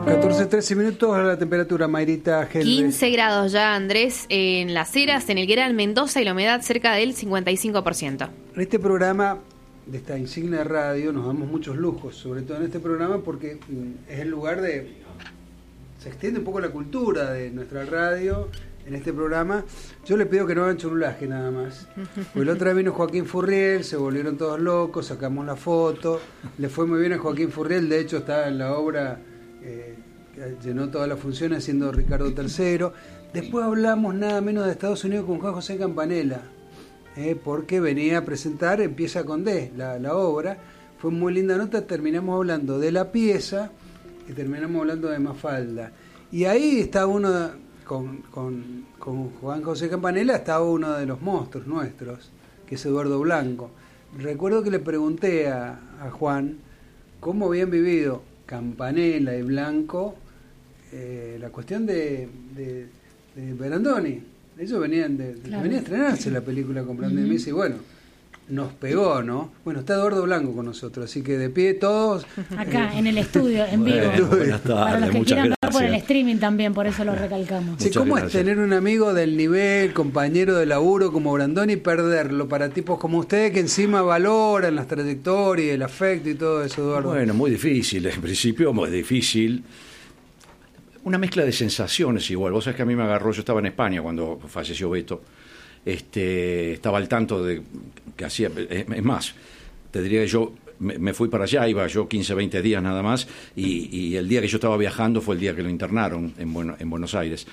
14-13 minutos a la temperatura, Mayrita Helve. 15 grados ya, Andrés, en Las Heras, en el Gran Mendoza, y la humedad cerca del 55%. En este programa de esta insignia radio nos damos muchos lujos, sobre todo en este programa, porque es el lugar de... Se extiende un poco la cultura de nuestra radio en este programa. Yo le pido que no hagan churulaje nada más. Porque la otra vez vino Joaquín Furriel, se volvieron todos locos, sacamos la foto. Le fue muy bien a Joaquín Furriel, de hecho está en la obra... llenó todas las funciones haciendo Ricardo III. Después hablamos nada menos de Estados Unidos con Juan José Campanella, porque venía a presentar Empieza con D, la obra. Fue muy linda nota, terminamos hablando de la pieza y terminamos hablando de Mafalda. Y ahí está uno, con Juan José Campanella, está uno de los monstruos nuestros, que es Eduardo Blanco. Recuerdo que le pregunté a Juan cómo habían vivido Campanella y Blanco la cuestión de Brandoni. Ellos venían venía a estrenarse la película con Brandoni. Y me dice, bueno, nos pegó, ¿no? Bueno, está Eduardo Blanco con nosotros, así que de pie todos. Acá, en el estudio, en vivo. Buenas tardes, para los que muchas quieran gracias. ver por el streaming también, por eso lo recalcamos. Sí, ¿cómo gracias. es tener un amigo del nivel, compañero de laburo como Brandoni y perderlo para tipos como ustedes que encima valoran las trayectorias, el afecto y todo eso, Eduardo? Bueno, muy difícil, en principio muy difícil. Una mezcla de sensaciones igual. Vos sabés que a mí me agarró, yo estaba en España cuando falleció Beto. Estaba al tanto de que hacía, es más, te diría que yo me fui para allá, iba yo 15, 20 días nada más, y el día que yo estaba viajando fue el día que lo internaron en Buenos Aires.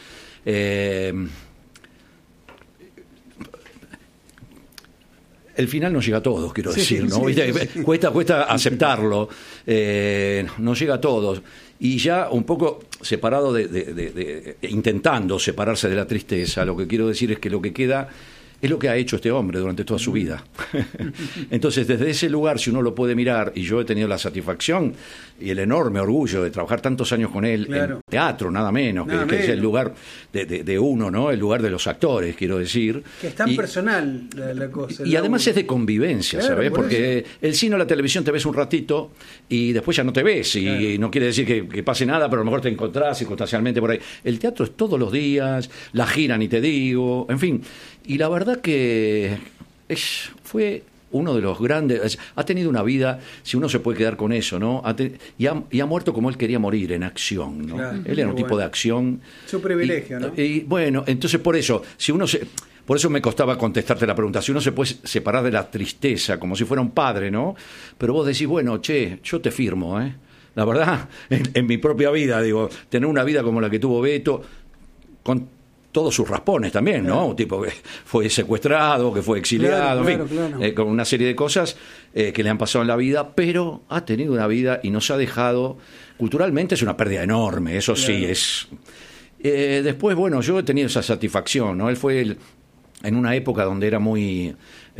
El final no llega a todos, quiero decir, ¿no? Sí. Cuesta aceptarlo, no llega a todos. Y ya un poco separado intentando separarse de la tristeza, lo que quiero decir es que lo que queda es lo que ha hecho este hombre durante toda su vida. Entonces, desde ese lugar, si uno lo puede mirar, y yo he tenido la satisfacción y el enorme orgullo de trabajar tantos años con él, claro, en teatro, nada menos, que es el lugar de uno, ¿no? El lugar de los actores, quiero decir. Que es tan personal la cosa. Y además es de convivencia, claro, ¿sabes? Porque el cine o la televisión te ves un ratito y después ya no te ves, y claro, no quiere decir que pase nada, pero a lo mejor te encontrás circunstancialmente por ahí. El teatro es todos los días, la gira ni te digo, en fin. Y la verdad que fue uno de los grandes, ha tenido una vida, si uno se puede quedar con eso, ¿no? Y ha muerto como él quería morir, en acción, ¿no? Claro, él era un tipo de acción. Su privilegio, ¿no? Y bueno, entonces por eso, por eso me costaba contestarte la pregunta. Si uno se puede separar de la tristeza, como si fuera un padre, ¿no? Pero vos decís, bueno, yo te firmo, ¿eh? La verdad, en mi propia vida, digo, tener una vida como la que tuvo Beto, con todos sus raspones también, ¿no? Un tipo que fue secuestrado, que fue exiliado, claro, en fin, claro. Con una serie de cosas que le han pasado en la vida, pero ha tenido una vida y nos ha dejado, culturalmente es una pérdida enorme, eso claro, sí es. Después, bueno, yo he tenido esa satisfacción, ¿no? Él fue en una época donde era muy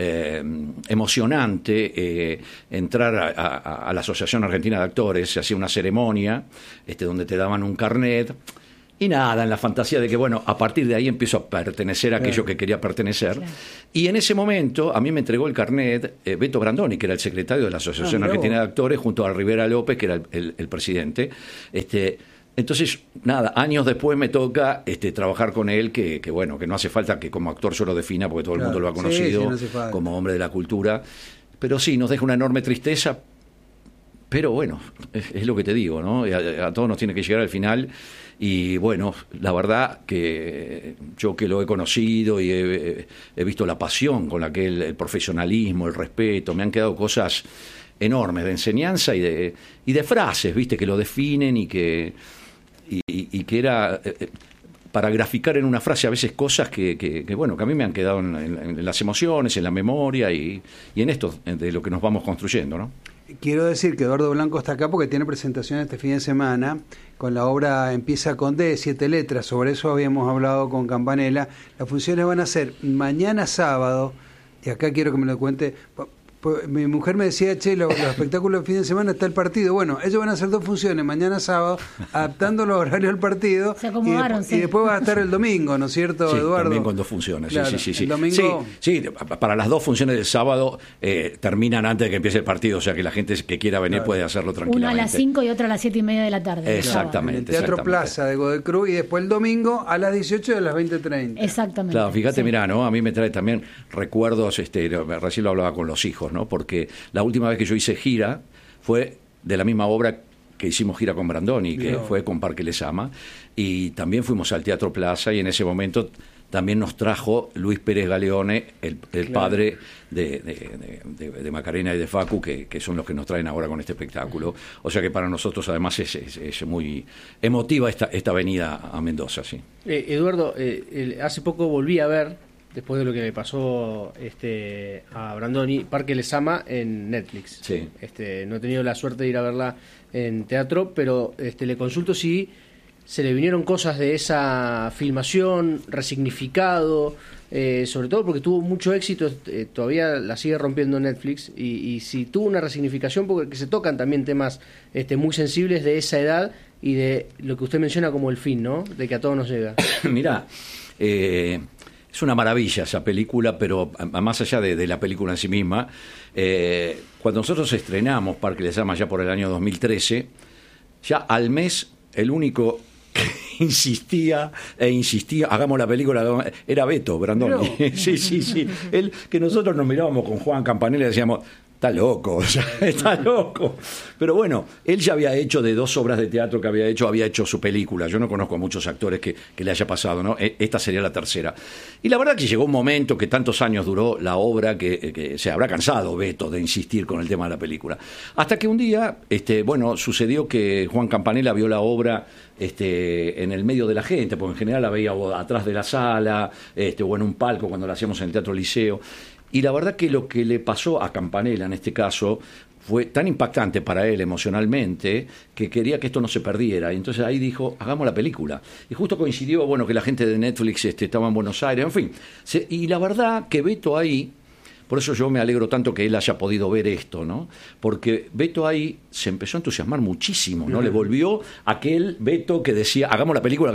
emocionante entrar a la Asociación Argentina de Actores, se hacía una ceremonia donde te daban un carnet. Y nada, en la fantasía de que, bueno, a partir de ahí empiezo a pertenecer a aquello que quería pertenecer. Claro. Y en ese momento a mí me entregó el carnet Beto Brandoni, que era el secretario de la Asociación Argentina de Actores, junto a Rivera López, que era el presidente. Entonces, nada, años después me toca trabajar con él, que bueno, que no hace falta que como actor yo lo defina, porque todo el mundo lo ha conocido como hombre de la cultura. Pero sí, nos deja una enorme tristeza. Pero bueno, es lo que te digo, ¿no? A todos nos tiene que llegar al final. Y bueno, la verdad que yo que lo he conocido y he visto la pasión con la que el profesionalismo, el respeto, me han quedado cosas enormes de enseñanza y de frases, ¿viste? Que lo definen y que era para graficar en una frase a veces cosas que bueno, que a mí me han quedado en las emociones, en la memoria y en esto de lo que nos vamos construyendo, ¿no? Quiero decir que Eduardo Blanco está acá porque tiene presentación este fin de semana con la obra Empieza con D, 7 letras. Sobre eso habíamos hablado con Campanella. Las funciones van a ser mañana sábado, y acá quiero que me lo cuente, Pues, mi mujer me decía, che, los espectáculos de fin de semana está el partido. Bueno, ellos van a hacer 2 funciones, mañana sábado, adaptando los horarios al partido. Se acomodaron, y después va a estar el domingo, ¿no es cierto, Sí, Eduardo? también con 2 funciones. Claro, Sí. el domingo... Sí, para las 2 funciones del sábado terminan antes de que empiece el partido, o sea que la gente que quiera venir puede hacerlo tranquilamente. Una a las 5 y otra a las 7:30 de la tarde. Exactamente. En el Teatro Plaza de Godecruz, y después el domingo a las 18 y a las 20:30. Exactamente. Claro, fíjate, sí. mirá, ¿no? A mí me trae también recuerdos, recién lo hablaba con los hijos, ¿no? Porque la última vez que yo hice gira fue de la misma obra que hicimos gira con Brandoni, que fue con Parque Lezama, y también fuimos al Teatro Plaza, y en ese momento también nos trajo Luis Pérez Galeone, el padre de Macarena y de Facu, que son los que nos traen ahora con este espectáculo. O sea que para nosotros además es muy emotiva esta venida a Mendoza, sí. Eduardo, hace poco volví a ver, después de lo que me pasó a Brandoni, Parque Lezama en Netflix. Sí. No he tenido la suerte de ir a verla en teatro, pero le consulto si se le vinieron cosas de esa filmación, resignificado, sobre todo porque tuvo mucho éxito, todavía la sigue rompiendo Netflix, y si tuvo una resignificación, porque se tocan también temas muy sensibles de esa edad y de lo que usted menciona como el fin, ¿no? De que a todos nos llega. Mirá, es una maravilla esa película, pero más allá de la película en sí misma, cuando nosotros estrenamos Parque Lezama ya por el año 2013, ya al mes el único que insistía, hagamos la película, era Beto Brandoni. No. Sí. Él, que nosotros nos mirábamos con Juan Campanella y decíamos, está loco, o sea, está loco. Pero bueno, él ya había hecho de 2 obras de teatro que había hecho su película. Yo no conozco a muchos actores que le haya pasado, ¿no? Esta sería la tercera. Y la verdad que llegó un momento que tantos años duró la obra que se habrá cansado Beto de insistir con el tema de la película. Hasta que un día, sucedió que Juan Campanella vio la obra en el medio de la gente, porque en general la veía atrás de la sala, o en un palco cuando la hacíamos en el Teatro Liceo. Y la verdad que lo que le pasó a Campanella en este caso fue tan impactante para él emocionalmente que quería que esto no se perdiera. Y entonces ahí dijo, hagamos la película. Y justo coincidió, que la gente de Netflix estaba en Buenos Aires, en fin. Y la verdad que Beto ahí, por eso yo me alegro tanto que él haya podido ver esto, ¿no? Porque Beto ahí se empezó a entusiasmar muchísimo, ¿no? Le volvió aquel Beto que decía, hagamos la película.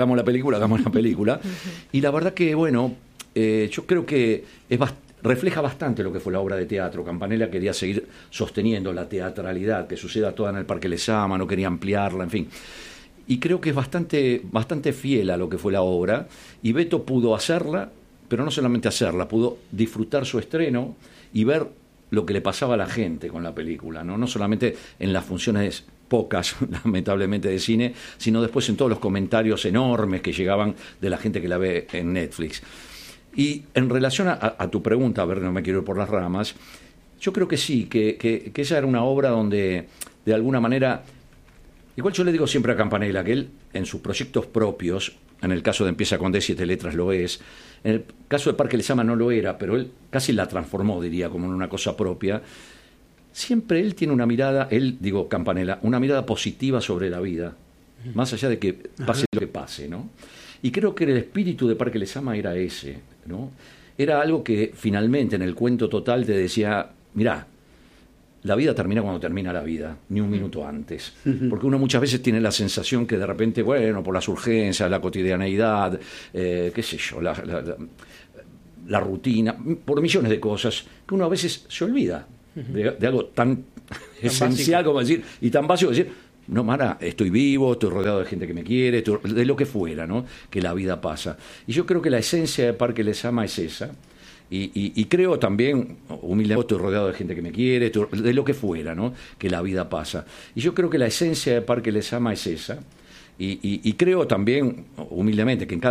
Y la verdad que, yo creo que refleja bastante lo que fue la obra de teatro. Campanella quería seguir sosteniendo la teatralidad, que suceda toda en el Parque Lezama, no quería ampliarla, en fin. Y creo que es bastante fiel a lo que fue la obra, y Beto pudo hacerla, pero no solamente hacerla, pudo disfrutar su estreno y ver lo que le pasaba a la gente con la película, no solamente en las funciones pocas, lamentablemente, de cine, sino después en todos los comentarios enormes que llegaban de la gente que la ve en Netflix. Y en relación a tu pregunta, a ver, no me quiero ir por las ramas, yo creo que sí, que esa era una obra donde, de alguna manera, igual yo le digo siempre a Campanella que él, en sus proyectos propios, en el caso de Empieza con D, 7 letras lo es, en el caso de Parque Lezama no lo era, pero él casi la transformó, diría, como en una cosa propia. Siempre él tiene una mirada, Campanella, una mirada positiva sobre la vida, más allá de que pase lo que pase, ¿no? Y creo que el espíritu de Parque Lezama era ese, ¿no? Era algo que finalmente en el cuento total te decía, mirá, la vida termina cuando termina la vida, ni un minuto antes. Porque uno muchas veces tiene la sensación que de repente, por las urgencias, la cotidianeidad, qué sé yo, la rutina, por millones de cosas, que uno a veces se olvida de algo tan esencial como decir, y tan básico como decir, no, Mara, estoy vivo, estoy rodeado de gente que me quiere, de lo que fuera, ¿no? Que la vida pasa. Y yo creo que la esencia de Parque Lezama es esa. Y creo también, humildemente, estoy rodeado de gente que me quiere, de lo que fuera, ¿no? Que la vida pasa. Y yo creo que la esencia de Parque Lezama es esa. Y creo también, humildemente, que en cada